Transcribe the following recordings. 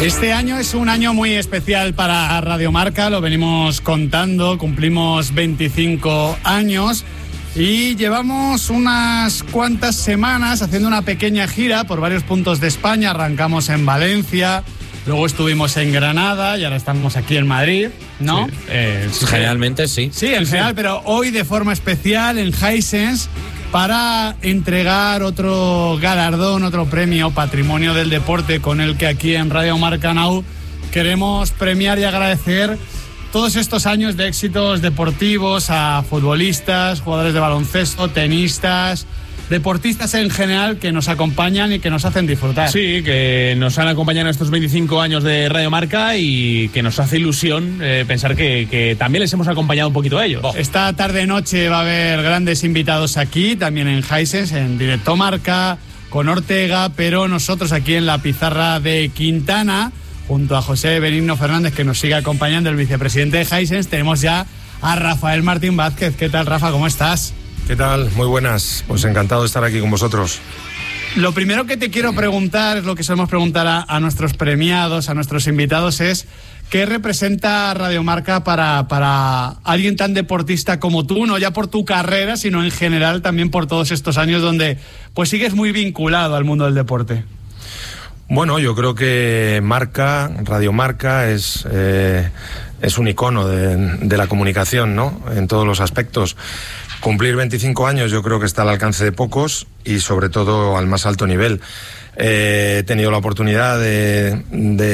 Este año es un año muy especial para Radio Marca, lo venimos contando, cumplimos 25 años y llevamos unas cuantas semanas haciendo una pequeña gira por varios puntos de España. Arrancamos en Valencia, luego estuvimos en Granada y ahora estamos aquí en Madrid, ¿no? Sí, generalmente sí. Sí, en general, pero hoy de forma especial en Hisense para entregar otro galardón, otro premio Patrimonio del Deporte, con el que aquí en Radio Marca Now queremos premiar y agradecer todos estos años de éxitos deportivos a futbolistas, jugadores de baloncesto, tenistas, deportistas en general que nos acompañan y que nos hacen disfrutar. Sí, que nos han acompañado en estos 25 años de Radio Marca y que nos hace ilusión pensar que también les hemos acompañado un poquito a ellos. Esta tarde-noche va a haber grandes invitados aquí, también en Hisense, en Directo Marca, con Ortega, pero nosotros aquí en la pizarra de Quintana, junto a José Benigno Fernández, que nos sigue acompañando, el vicepresidente de Hisense, tenemos ya a Rafael Martín Vázquez. ¿Qué tal, Rafa? ¿Cómo estás? ¿Qué tal? Muy buenas. Pues encantado de estar aquí con vosotros. Lo primero que te quiero preguntar, es lo que solemos preguntar a nuestros premiados, a nuestros invitados, es ¿qué representa Radio Marca para alguien tan deportista como tú? No ya por tu carrera, sino en general también por todos estos años donde pues sigues muy vinculado al mundo del deporte. Bueno, yo creo que Radio Marca es un icono de la comunicación, ¿no? En todos los aspectos. Cumplir 25 años yo creo que está al alcance de pocos y sobre todo al más alto nivel. He tenido la oportunidad de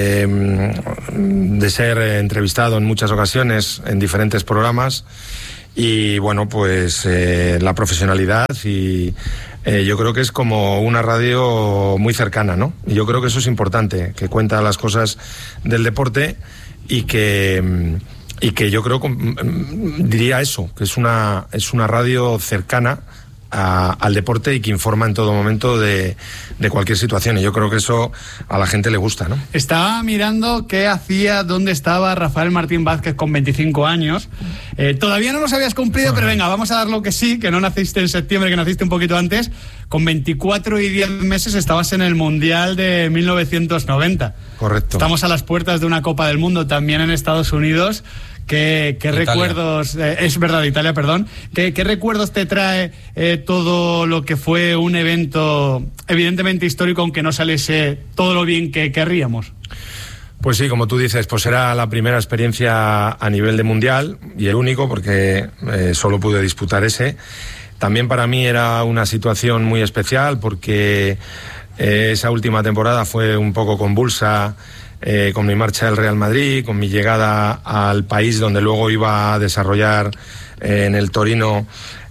ser entrevistado en muchas ocasiones en diferentes programas y bueno, pues la profesionalidad y yo creo que es como una radio muy cercana, ¿no? Y yo creo que eso es importante, que cuenta las cosas del deporte y que yo creo, diría eso, que es una radio cercana al deporte y que informa en todo momento de cualquier situación. Y yo creo que eso a la gente le gusta, ¿no? Estaba mirando dónde estaba Rafael Martín Vázquez con 25 años. Todavía no los habías cumplido, pero venga, vamos a dar lo que sí, que no naciste en septiembre, que naciste un poquito antes. Con 24 y 10 meses estabas en el Mundial de 1990. Correcto. Estamos a las puertas de una Copa del Mundo también en Estados Unidos. ¿Qué recuerdos, es verdad, Italia, perdón, ¿qué recuerdos te trae todo lo que fue un evento evidentemente histórico, aunque no saliese todo lo bien que querríamos? Pues sí, como tú dices, pues era la primera experiencia a nivel de mundial y el único, porque solo pude disputar ese. También para mí era una situación muy especial porque esa última temporada fue un poco convulsa, con mi marcha del Real Madrid, con mi llegada al país donde luego iba a desarrollar en el Torino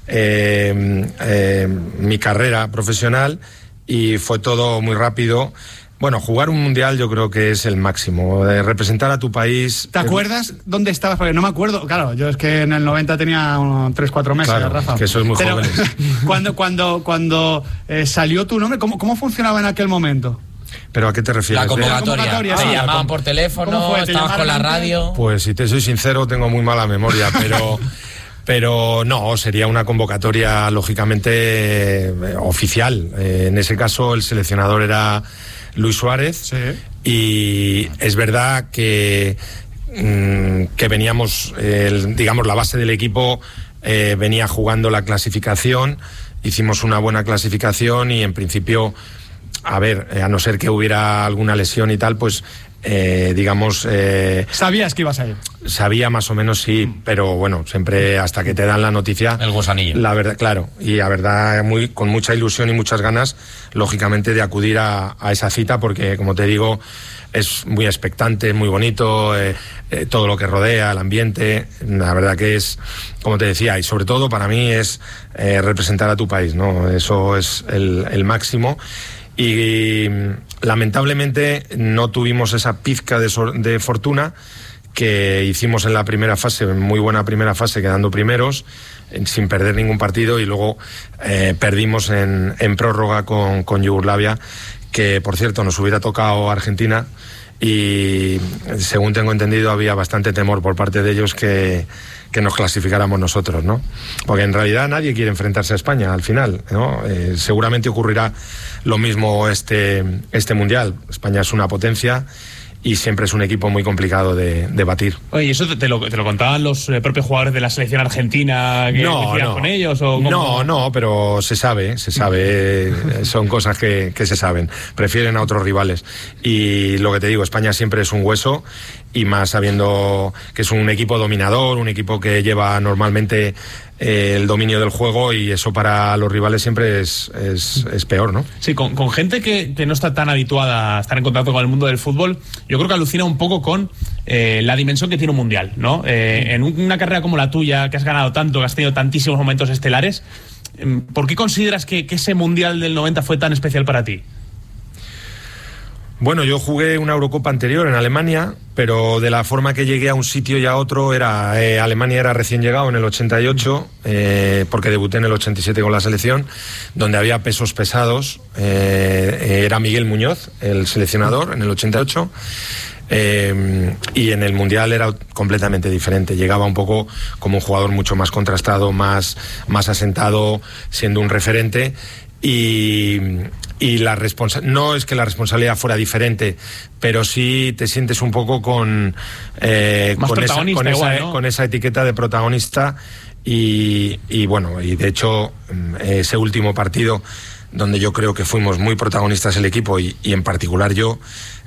mi carrera profesional y fue todo muy rápido. Bueno, jugar un mundial yo creo que es el máximo, representar a tu país. ¿Te acuerdas dónde estabas? Porque no me acuerdo, claro, yo es que en el 90 tenía 3-4 meses, claro, Rafa. Que sois muy jóvenes. Cuando salió tu nombre, ¿cómo funcionaba en aquel momento? ¿Pero a qué te refieres? La convocatoria. Te llamaban por teléfono, estabas con la radio. Pues si te soy sincero, tengo muy mala memoria, pero no, sería una convocatoria lógicamente oficial. En ese caso el seleccionador era Luis Suárez, sí. Y es verdad que veníamos, digamos, la base del equipo venía jugando la clasificación, hicimos una buena clasificación y en principio, a ver, a no ser que hubiera alguna lesión y tal, pues digamos... ¿Sabías que ibas a ir? Sabía más o menos, sí, pero bueno, siempre hasta que te dan la noticia... El gusanillo. La verdad, claro, y la verdad, con mucha ilusión y muchas ganas, lógicamente, de acudir a esa cita, porque, como te digo, es muy expectante, muy bonito, todo lo que rodea, el ambiente, la verdad que es, como te decía, y sobre todo para mí es representar a tu país, ¿no? Eso es el máximo. Y lamentablemente no tuvimos esa pizca de fortuna que hicimos en la primera fase, muy buena primera fase, quedando primeros, sin perder ningún partido, y luego perdimos en prórroga con Yugoslavia, que por cierto nos hubiera tocado Argentina, y según tengo entendido había bastante temor por parte de ellos que nos clasificáramos nosotros, ¿no? Porque en realidad nadie quiere enfrentarse a España al final, ¿no? Seguramente ocurrirá lo mismo este mundial. España es una potencia y siempre es un equipo muy complicado de batir. Oye, ¿y eso te lo contaban los propios jugadores de la selección argentina que decían con ellos? ¿O no, pero se sabe, son cosas que se saben. Prefieren a otros rivales. Y lo que te digo, España siempre es un hueso, y más sabiendo que es un equipo dominador, un equipo que lleva normalmente el dominio del juego, y eso para los rivales siempre es peor, ¿no? Sí, con gente que no está tan habituada a estar en contacto con el mundo del fútbol, yo creo que alucina un poco con la dimensión que tiene un mundial, ¿no? En una carrera como la tuya, que has ganado tanto, que has tenido tantísimos momentos estelares, ¿por qué consideras que ese mundial del 90 fue tan especial para ti? Bueno, yo jugué una Eurocopa anterior en Alemania, pero de la forma que llegué a un sitio y a otro Alemania era recién llegado en el 88, porque debuté en el 87 con la selección, donde había pesos pesados. Era Miguel Muñoz, el seleccionador, en el 88. Y en el Mundial era completamente diferente. Llegaba un poco como un jugador mucho más contrastado, más asentado, siendo un referente. Y no es que la responsabilidad fuera diferente, pero sí te sientes un poco con esa etiqueta de protagonista. Y bueno, y de hecho ese último partido, donde yo creo que fuimos muy protagonistas el equipo, y en particular yo,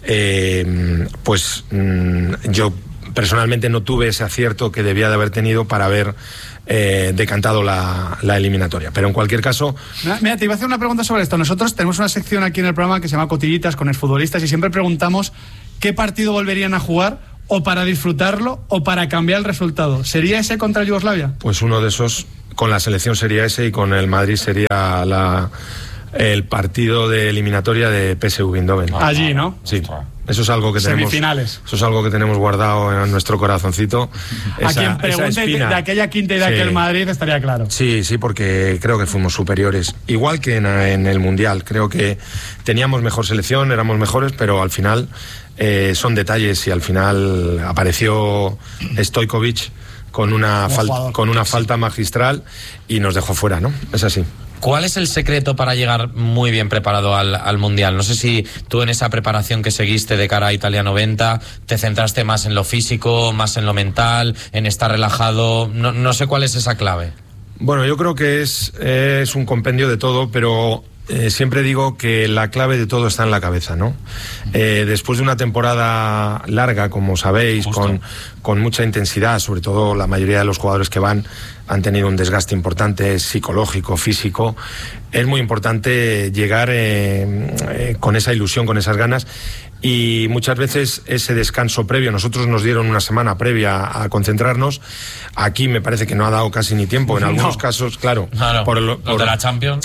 yo personalmente no tuve ese acierto que debía de haber tenido para haber decantado la eliminatoria. Pero en cualquier caso... Mira, te iba a hacer una pregunta sobre esto. Nosotros tenemos una sección aquí en el programa que se llama Cotillitas con exfutbolistas, y siempre preguntamos qué partido volverían a jugar, o para disfrutarlo o para cambiar el resultado. ¿Sería ese contra Yugoslavia? Pues uno de esos, con la selección sería ese, y con el Madrid sería el partido de eliminatoria de PSV Eindhoven. Allí, ¿no? Sí. Eso es algo que tenemos. Semifinales. Eso es algo que tenemos guardado en nuestro corazoncito. A quien pregunte de aquella quinta y de aquel Madrid estaría claro. Sí, porque creo que fuimos superiores. Igual que en el Mundial. Creo que teníamos mejor selección, éramos mejores, pero al final son detalles, y al final apareció Stojkovic con una falta magistral y nos dejó fuera, ¿no? Es así. ¿Cuál es el secreto para llegar muy bien preparado al Mundial? No sé si tú, en esa preparación que seguiste de cara a Italia 90, te centraste más en lo físico, más en lo mental, en estar relajado. No sé cuál es esa clave. Bueno, yo creo que es un compendio de todo, pero siempre digo que la clave de todo está en la cabeza, ¿no? Después de una temporada larga, como sabéis, con mucha intensidad, sobre todo la mayoría de los jugadores que han tenido un desgaste importante psicológico, físico, es muy importante llegar con esa ilusión, con esas ganas. Y muchas veces ese descanso previo, nosotros nos dieron una semana previa a concentrarnos. Aquí me parece que no ha dado casi ni tiempo, en algunos casos, claro, por de la Champions,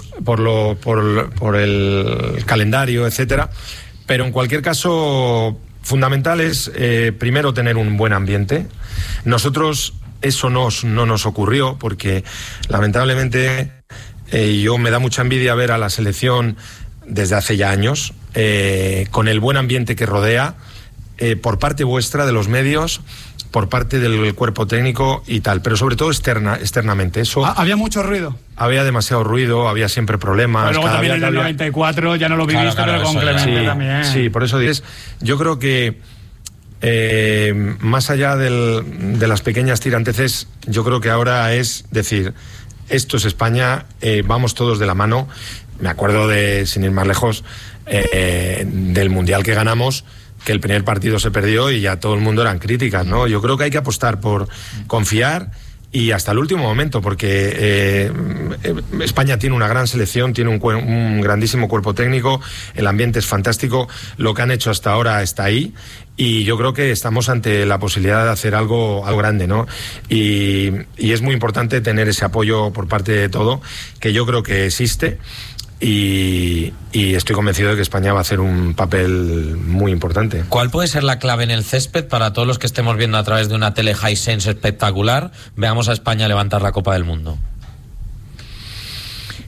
por el calendario, etcétera. Pero en cualquier caso, fundamental es primero tener un buen ambiente. Nosotros eso no nos ocurrió, porque lamentablemente yo me da mucha envidia ver a la selección desde hace ya años, con el buen ambiente que rodea, por parte vuestra, de los medios, por parte del cuerpo técnico y tal, pero sobre todo externamente. Eso había mucho ruido. Había demasiado ruido, había siempre problemas. Pero luego también en el 94 ya no lo viviste, pero con Clemente también. Sí, por eso dices, yo creo que más allá de las pequeñas tiranteces, yo creo que ahora es decir, esto es España, vamos todos de la mano. Me acuerdo sin ir más lejos, del Mundial que ganamos, que el primer partido se perdió y ya todo el mundo eran críticas, ¿no? Yo creo que hay que apostar por confiar y hasta el último momento, porque España tiene una gran selección, tiene un grandísimo cuerpo técnico, el ambiente es fantástico, lo que han hecho hasta ahora está ahí, y yo creo que estamos ante la posibilidad de hacer algo grande, ¿no? Y es muy importante tener ese apoyo por parte de todo, que yo creo que existe. Y estoy convencido de que España va a hacer un papel muy importante. ¿Cuál puede ser la clave en el césped para todos los que estemos viendo a través de una tele Hisense espectacular? Veamos a España levantar la Copa del Mundo.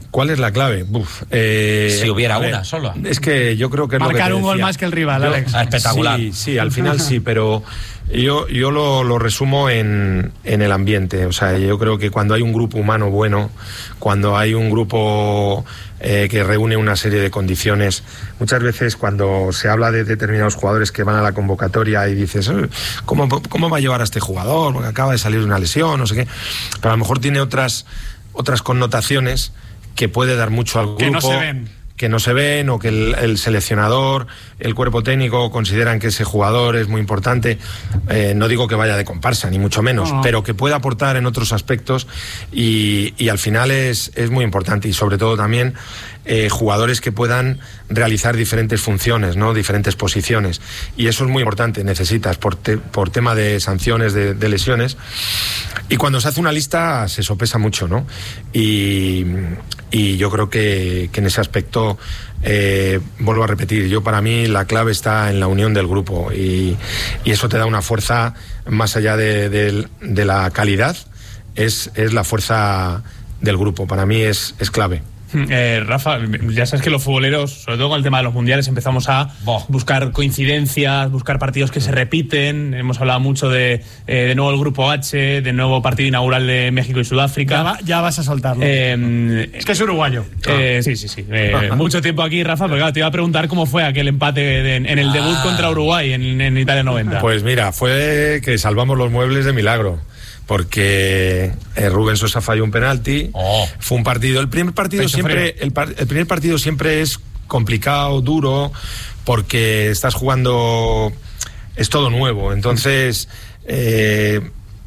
¿Cuál es la clave? Si hubiera una solo. Es que yo creo que es marcar lo que un gol más que el rival, Alex. Espectacular. Sí, al final sí, pero yo lo resumo en el ambiente. O sea, yo creo que cuando hay un grupo humano bueno, cuando hay un grupo que reúne una serie de condiciones, muchas veces cuando se habla de determinados jugadores que van a la convocatoria y dices, ¿cómo va a llevar a este jugador? Porque acaba de salir de una lesión, no sé qué. Pero a lo mejor tiene otras connotaciones que puede dar mucho al grupo. Que no se ven, o que el seleccionador, el cuerpo técnico consideran que ese jugador es muy importante. No digo que vaya de comparsa, ni mucho menos, pero que pueda aportar en otros aspectos y al final es muy importante. Y sobre todo también jugadores que puedan realizar diferentes funciones, ¿no? Diferentes posiciones. Y eso es muy importante, necesitas por tema de sanciones, de lesiones. Y cuando se hace una lista se sopesa mucho, ¿no? Y yo creo que en ese aspecto, vuelvo a repetir, para mí la clave está en la unión del grupo y eso te da una fuerza más allá de la calidad, es la fuerza del grupo, para mí es clave. Rafa, ya sabes que los futboleros, sobre todo con el tema de los mundiales, empezamos a buscar coincidencias, buscar partidos que se repiten. Hemos hablado mucho de nuevo el Grupo H, de nuevo partido inaugural de México y Sudáfrica. Ya vas a soltarlo. Es que es uruguayo. Sí. Mucho tiempo aquí, Rafa, pero claro, te iba a preguntar cómo fue aquel empate en el debut contra Uruguay en Italia 90. Pues mira, fue que salvamos los muebles de milagro. Porque Rubén Sosa falló un penalti. Fue un partido. El primer partido siempre es complicado, duro, porque estás jugando, es todo nuevo. Entonces es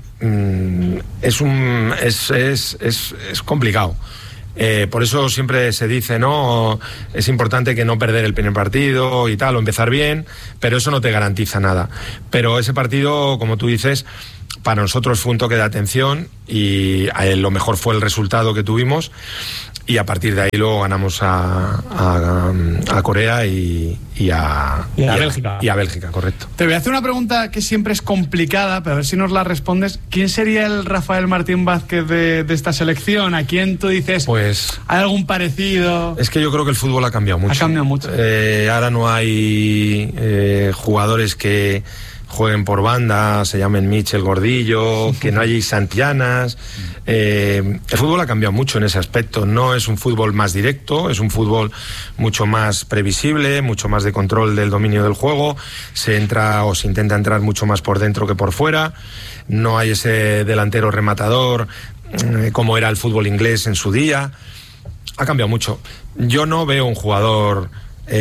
complicado. Por eso siempre se dice, ¿no? Es importante que no perder el primer partido y tal, o empezar bien, pero eso no te garantiza nada. Pero ese partido, como tú dices, para nosotros fue un toque de atención y lo mejor fue el resultado que tuvimos y a partir de ahí luego ganamos a Corea y a Bélgica. Y a Bélgica, correcto. Te voy a hacer una pregunta que siempre es complicada, pero a ver si nos la respondes. ¿Quién sería el Rafael Martín Vázquez de esta selección? ¿A quién tú dices? Pues ¿hay algún parecido? Es que yo creo que el fútbol ha cambiado mucho. Ahora no hay jugadores que jueguen por banda, se llamen Michel Gordillo, que no hay Santillanas. El fútbol ha cambiado mucho en ese aspecto. No es un fútbol más directo, es un fútbol mucho más previsible, mucho más de control del dominio del juego. Se entra o se intenta entrar mucho más por dentro que por fuera. No hay ese delantero rematador como era el fútbol inglés en su día. Ha cambiado mucho. Yo no veo un jugador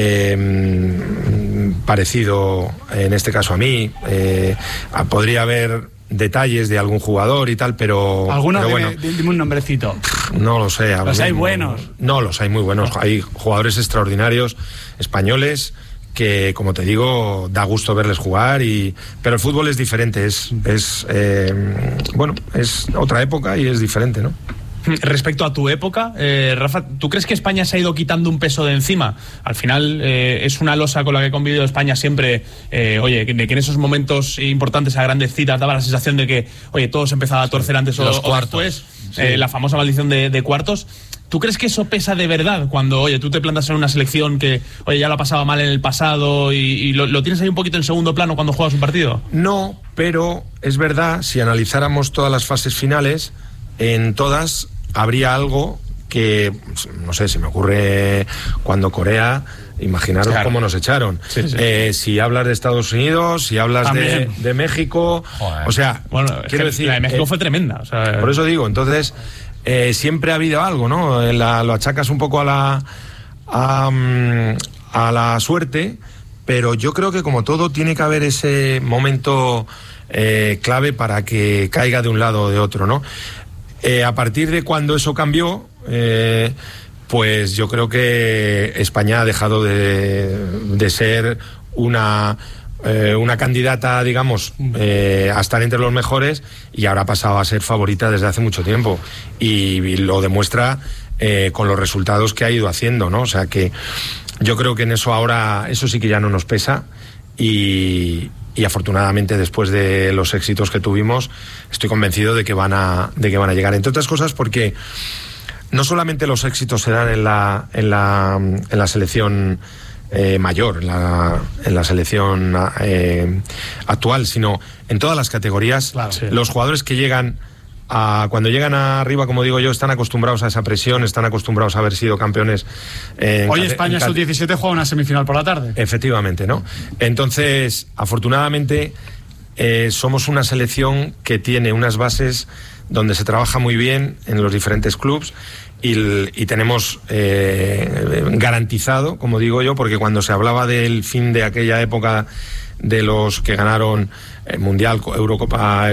parecido en este caso a mí. Podría haber detalles de algún jugador y tal, pero bueno, dime un nombrecito. No lo sé. Los hay buenos. No, los hay muy buenos. Hay jugadores extraordinarios españoles que, como te digo, da gusto verles jugar, pero el fútbol es diferente, es otra época y es diferente, ¿no? Respecto a tu época, Rafa, ¿tú crees que España se ha ido quitando un peso de encima? Al final es una losa con la que ha convivido España siempre, de que en esos momentos importantes a grandes citas daba la sensación de que, todo se empezaba a torcer antes o después, la famosa maldición de cuartos. ¿Tú crees que eso pesa de verdad cuando, tú te plantas en una selección que, ya lo ha pasado mal en el pasado y lo tienes ahí un poquito en segundo plano cuando juegas un partido? No, pero es verdad, si analizáramos todas las fases finales, en todas habría algo que, no sé, se me ocurre cuando Corea, imaginaros cómo nos echaron. Si hablas de Estados Unidos, si hablas de México, quiero decir, la de México fue tremenda. Por eso digo, entonces, siempre ha habido algo, ¿no? Lo achacas un poco a la suerte, pero yo creo que como todo tiene que haber ese momento clave para que caiga de un lado o de otro, ¿no? A partir de cuando eso cambió, pues yo creo que España ha dejado de ser una candidata, digamos, a estar entre los mejores y ahora ha pasado a ser favorita desde hace mucho tiempo y lo demuestra con los resultados que ha ido haciendo, ¿no? O sea que yo creo que en eso ahora, eso sí que ya no nos pesa y afortunadamente después de los éxitos que tuvimos estoy convencido de que van a llegar, entre otras cosas porque no solamente los éxitos se dan en la selección mayor, en la selección actual, sino en todas las categorías. Claro, sí. Los jugadores que llegan cuando llegan arriba, como digo yo, están acostumbrados a esa presión, están acostumbrados a haber sido campeones. Hoy España sub-17 juega una semifinal por la tarde. Efectivamente, ¿no? Entonces, afortunadamente, somos una selección que tiene unas bases donde se trabaja muy bien en los diferentes clubs y tenemos garantizado, como digo yo, porque cuando se hablaba del fin de aquella época de los que ganaron Mundial, Eurocopa,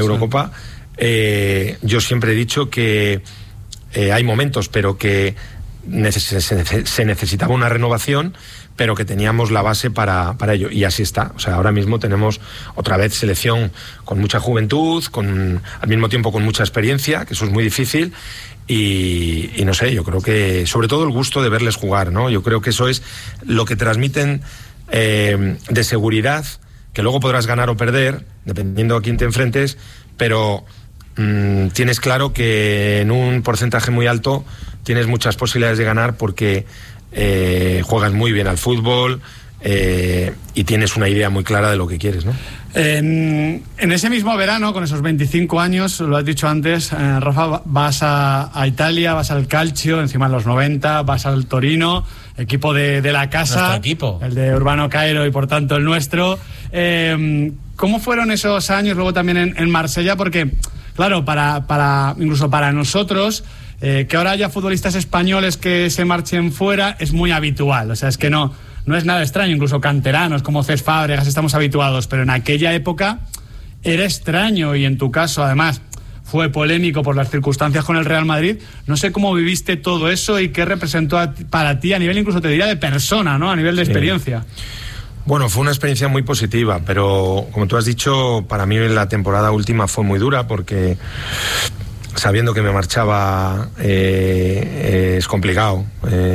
yo siempre he dicho que hay momentos, pero que se necesitaba una renovación, pero que teníamos la base para ello, y así está. O sea, ahora mismo tenemos otra vez selección con mucha juventud, al mismo tiempo con mucha experiencia, que eso es muy difícil, y no sé, yo creo que sobre todo el gusto de verles jugar, ¿no? Yo creo que eso es lo que transmiten de seguridad, que luego podrás ganar o perder, dependiendo a quién te enfrentes, pero tienes claro que en un porcentaje muy alto tienes muchas posibilidades de ganar porque juegas muy bien al fútbol y tienes una idea muy clara de lo que quieres, ¿no? En ese mismo verano, con esos 25 años, lo has dicho antes, Rafa, vas a Italia, vas al Calcio, encima en los 90, vas al Torino, equipo de la casa. Nuestro equipo. El de Urbano Cairo y por tanto el nuestro. ¿Cómo fueron esos años luego también en Marsella? Porque, claro, incluso para nosotros, que ahora haya futbolistas españoles que se marchen fuera es muy habitual. O sea, es que no es nada extraño, incluso canteranos como Cés Fábregas estamos habituados, pero en aquella época era extraño y en tu caso además fue polémico por las circunstancias con el Real Madrid. No sé cómo viviste todo eso y qué representó para ti a nivel, incluso te diría, de persona, ¿no? A nivel de experiencia. Bueno, fue una experiencia muy positiva, pero como tú has dicho, para mí la temporada última fue muy dura porque sabiendo que me marchaba es complicado.